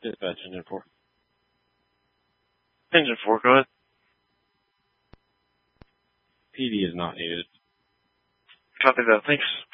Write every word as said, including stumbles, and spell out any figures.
Dispatch engine four. Engine four, go ahead. P D is not needed. Copy that, thanks.